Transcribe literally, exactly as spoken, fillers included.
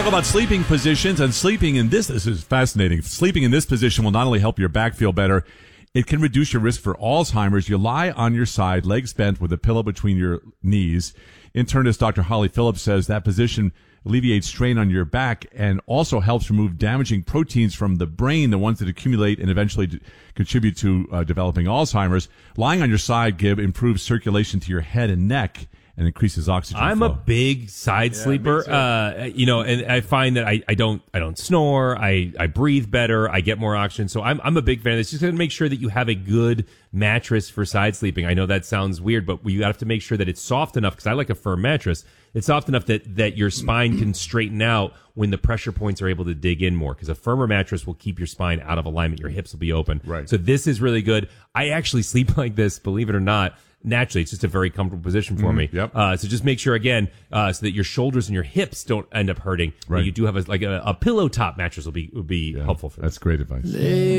talk about sleeping positions, and sleeping in this, this is fascinating. Sleeping in this position will not only help your back feel better, it can reduce your risk for Alzheimer's. You lie on your side, legs bent, with a pillow between your knees. Internist Doctor Holly Phillips says that position alleviates strain on your back and also helps remove damaging proteins from the brain, the ones that accumulate and eventually d- contribute to uh, developing Alzheimer's. Lying on your side, Gib, improves circulation to your head and neck and increases oxygen I'm flow. a big side Yeah, sleeper, uh, you know, and I find that I, I don't I don't snore, I, I breathe better, I get more oxygen. So I'm I'm a big fan of this. Just going to make sure that you have a good mattress for side sleeping. I know that sounds weird, but you have to make sure that it's soft enough, because I like a firm mattress. It's soft enough that, that your spine can straighten out when the pressure points are able to dig in more, because a firmer mattress will keep your spine out of alignment. Your hips will be open. Right. So this is really good. I actually sleep like this, believe it or not. Naturally, it's just a very comfortable position for Mm, me. yep. Uh, so just make sure, again, uh, so that your shoulders and your hips don't end up hurting. Right. You do have a, like a, a pillow top mattress will be, will be Yeah, helpful for that. That's great advice.